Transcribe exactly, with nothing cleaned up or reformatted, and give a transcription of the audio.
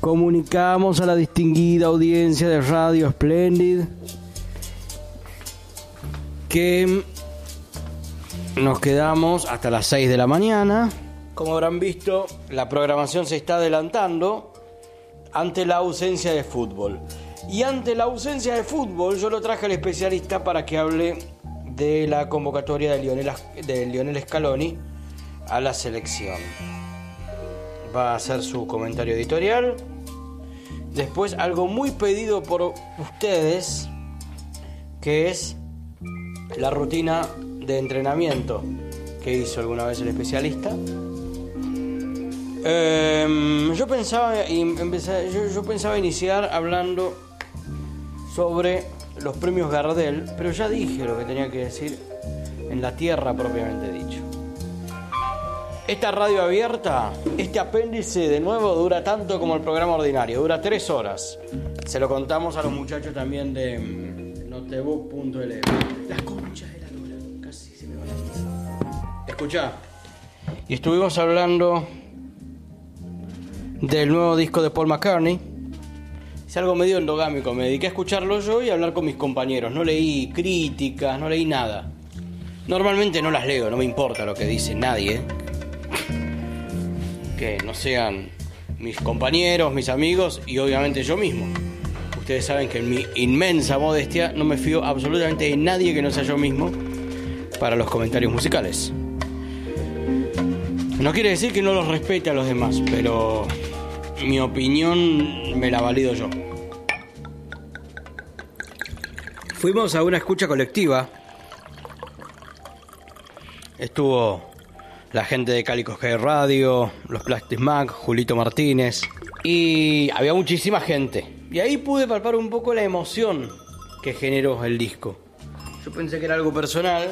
comunicamos a la distinguida audiencia de Radio Splendid que nos quedamos hasta las seis de la mañana. Como habrán visto, la programación se está adelantando ante la ausencia de fútbol. Y ante la ausencia de fútbol, yo lo traje al especialista para que hable de la convocatoria de Lionel, de Lionel Scaloni a la selección. Va a hacer su comentario editorial. Después, algo muy pedido por ustedes, que es la rutina de entrenamiento que hizo alguna vez el especialista. Eh, yo pensaba empezar, yo, yo pensaba iniciar hablando sobre los premios Gardel, pero ya dije lo que tenía que decir en la tierra propiamente dicho. Esta radio abierta, este apéndice de nuevo dura tanto como el programa ordinario, dura tres horas. Se lo contamos a los muchachos también de notebook punto ele. Las conchas de la luna, casi se me va la... Escuchá, y estuvimos hablando del nuevo disco de Paul McCartney. Es algo medio endogámico, me dediqué a escucharlo yo y a hablar con mis compañeros. No leí críticas, no leí nada. Normalmente no las leo, no me importa lo que dice nadie, ¿eh? Que no sean mis compañeros, mis amigos y obviamente yo mismo. Ustedes saben que en mi inmensa modestia no me fío absolutamente de nadie que no sea yo mismo para los comentarios musicales. No quiere decir que no los respete a los demás, pero mi opinión me la valido yo. Fuimos a una escucha colectiva. Estuvo la gente de Cálicos G Radio, los Plastic Mac, Julito Martínez, y había muchísima gente. Y ahí pude palpar un poco la emoción que generó el disco. Yo pensé que era algo personal,